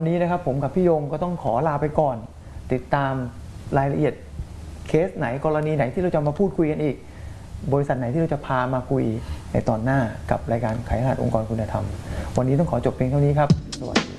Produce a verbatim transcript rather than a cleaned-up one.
วันนี้นะครับผมกับพี่โยงก็ต้องขอลาไปก่อนติดตามรายละเอียดเคสไหนกรณีไหนที่เราจะมาพูดคุยกันอีกบริษัทไหนที่เราจะพามาคุยในตอนหน้ากับรายการไขรหัสองค์กรคุณธรรมวันนี้ต้องขอจบเพียงเท่านี้ครับสวัสดี